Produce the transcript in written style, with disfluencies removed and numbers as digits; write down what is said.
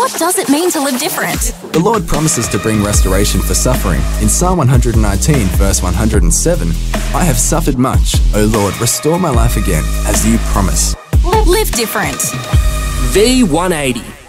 What does it mean to live different? The Lord promises to bring restoration for suffering. In Psalm 119, verse 107, I have suffered much. O Lord, restore my life again, as you promise. Live different. V180.